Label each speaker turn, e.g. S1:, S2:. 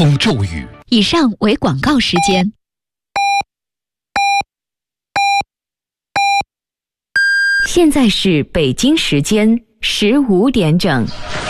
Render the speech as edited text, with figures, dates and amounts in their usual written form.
S1: 风骤雨。
S2: 以上为广告时间。
S3: 现在是北京时间15点整。